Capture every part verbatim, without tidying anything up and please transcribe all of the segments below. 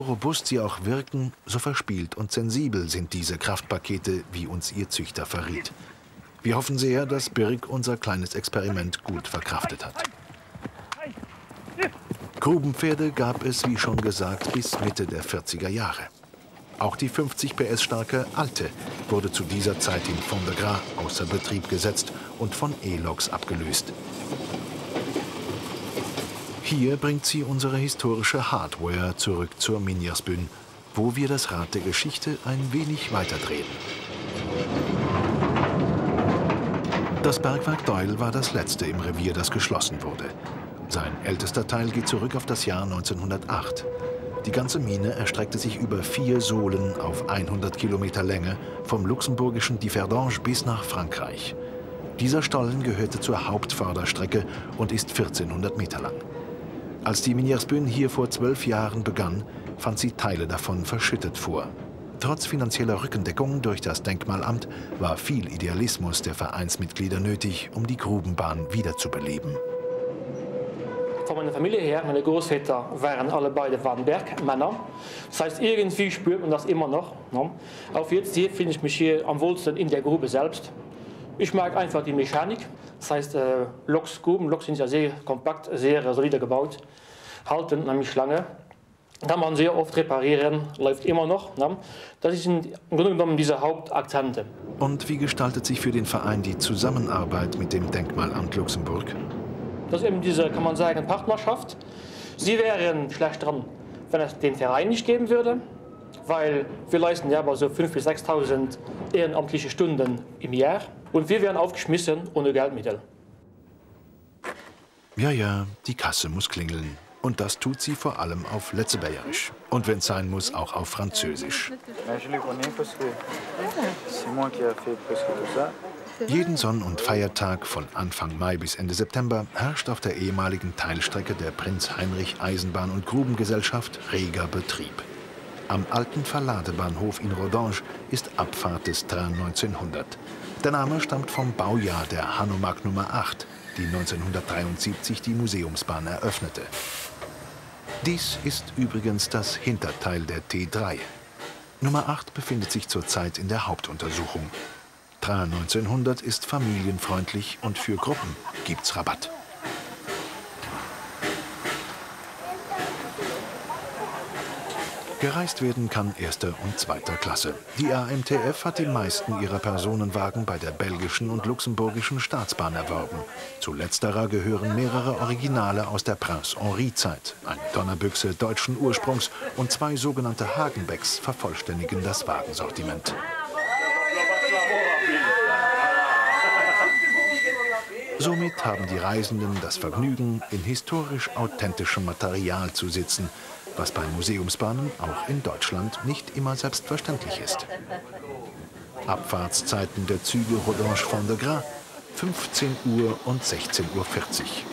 Robust sie auch wirken, so verspielt und sensibel sind diese Kraftpakete, wie uns ihr Züchter verriet. Wir hoffen sehr, dass Birk unser kleines Experiment gut verkraftet hat. Grubenpferde gab es, wie schon gesagt, bis Mitte der vierziger Jahre. Auch die fünfzig P S starke Alte wurde zu dieser Zeit in Fond de Gras außer Betrieb gesetzt und von E-Loks abgelöst. Hier bringt sie unsere historische Hardware zurück zur Minjersbyen, wo wir das Rad der Geschichte ein wenig weiterdrehen. Das Bergwerk Doyle war das letzte im Revier, das geschlossen wurde. Sein ältester Teil geht zurück auf das Jahr neunzehnhundertacht. Die ganze Mine erstreckte sich über vier Sohlen auf hundert Kilometer Länge vom luxemburgischen Differdange bis nach Frankreich. Dieser Stollen gehörte zur Hauptförderstrecke und ist vierzehnhundert Meter lang. Als die Minjersbyen hier vor zwölf Jahren begann, fand sie Teile davon verschüttet vor. Trotz finanzieller Rückendeckung durch das Denkmalamt war viel Idealismus der Vereinsmitglieder nötig, um die Grubenbahn wiederzubeleben. Von meiner Familie her, meine Großväter waren alle beide waren Bergmänner. Das heißt, irgendwie spürt man das immer noch. Ne? Auf jetzt hier finde ich mich hier am wohlsten in der Grube selbst. Ich mag einfach die Mechanik. Das heißt, äh, Loks, Gruben, Loks sind ja sehr kompakt, sehr solide gebaut, halten nämlich lange. Kann man sehr oft reparieren, läuft immer noch. Ne? Das ist im Grunde genommen diese Hauptakzente. Und wie gestaltet sich für den Verein die Zusammenarbeit mit dem Denkmalamt Luxemburg? Das ist eben diese, kann man sagen, Partnerschaft. Sie wären schlecht dran, wenn es den Verein nicht geben würde, weil wir leisten ja aber so fünftausend bis sechstausend ehrenamtliche Stunden im Jahr und wir wären aufgeschmissen ohne Geldmittel. Ja, ja, die Kasse muss klingeln. Und das tut sie vor allem auf Letzebäierisch. Und wenn es sein muss, auch auf Französisch. Jeden Sonn- und Feiertag von Anfang Mai bis Ende September herrscht auf der ehemaligen Teilstrecke der Prinz-Heinrich-Eisenbahn- und Grubengesellschaft reger Betrieb. Am alten Verladebahnhof in Rodange ist Abfahrt des Train neunzehnhundert. Der Name stammt vom Baujahr der Hanomag Nummer acht, die neunzehnhundertdreiundsiebzig die Museumsbahn eröffnete. Dies ist übrigens das Hinterteil der T drei. Nummer acht befindet sich zurzeit in der Hauptuntersuchung. Train neunzehnhundert ist familienfreundlich und für Gruppen gibt's Rabatt. Gereist werden kann erster und zweiter Klasse. Die A M T F hat die meisten ihrer Personenwagen bei der belgischen und luxemburgischen Staatsbahn erworben. Zu letzterer gehören mehrere Originale aus der Prince-Henri-Zeit. Eine Donnerbüchse deutschen Ursprungs und zwei sogenannte Hagenbecks vervollständigen das Wagensortiment. Somit haben die Reisenden das Vergnügen, in historisch authentischem Material zu sitzen, was bei Museumsbahnen auch in Deutschland nicht immer selbstverständlich ist. Abfahrtszeiten der Züge Rodange-Fond de Gras fünfzehn Uhr und sechzehn Uhr vierzig.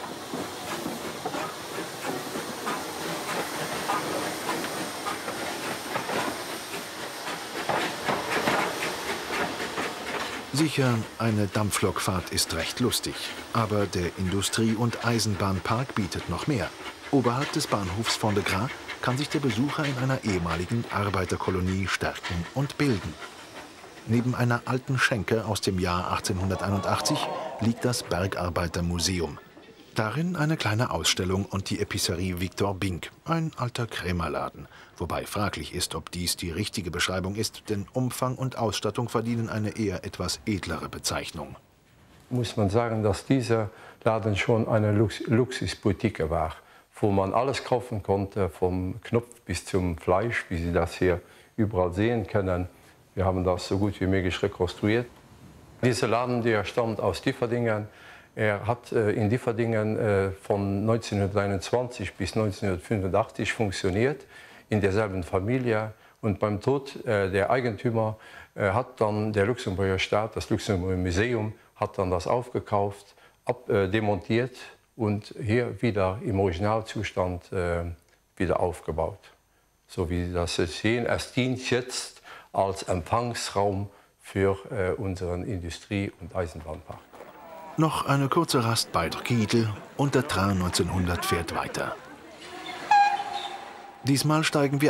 Sicher, eine Dampflokfahrt ist recht lustig, aber der Industrie- und Eisenbahnpark bietet noch mehr. Oberhalb des Bahnhofs Fond de Gras kann sich der Besucher in einer ehemaligen Arbeiterkolonie stärken und bilden. Neben einer alten Schenke aus dem Jahr achtzehnhunderteinundachtzig liegt das Bergarbeitermuseum. Darin eine kleine Ausstellung und die Epicerie Victor Bink, ein alter Krämerladen. Wobei fraglich ist, ob dies die richtige Beschreibung ist, denn Umfang und Ausstattung verdienen eine eher etwas edlere Bezeichnung. Muss man sagen, dass dieser Laden schon eine Lux Luxusboutique war, wo man alles kaufen konnte, vom Knopf bis zum Fleisch, wie Sie das hier überall sehen können. Wir haben das so gut wie möglich rekonstruiert. Dieser Laden, der stammt aus Differdingen. Er hat äh, in Differdingen äh, von neunzehnhunderteinundzwanzig bis neunzehnhundertfünfundachtzig funktioniert, in derselben Familie. Und beim Tod äh, der Eigentümer äh, hat dann der Luxemburger Staat, das Luxemburger Museum, hat dann das aufgekauft, ab, äh, demontiert und hier wieder im Originalzustand äh, wieder aufgebaut. So wie Sie das sehen, es dient jetzt als Empfangsraum für äh, unseren Industrie- und Eisenbahnpark. Noch eine kurze Rast bei der Kiedel und der Train neunzehnhundert fährt weiter. Diesmal steigen wir